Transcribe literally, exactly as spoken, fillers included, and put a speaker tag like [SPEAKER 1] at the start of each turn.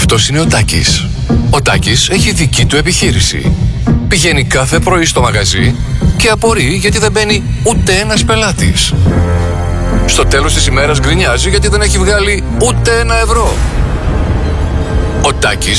[SPEAKER 1] Αυτός είναι ο Τάκης. Ο Τάκης έχει δική του επιχείρηση. Πηγαίνει κάθε πρωί στο μαγαζί και απορεί γιατί δεν μπαίνει ούτε ένας πελάτης. Στο τέλος της ημέρας γκρινιάζει γιατί δεν έχει βγάλει ούτε ένα ευρώ. Ο Τάκης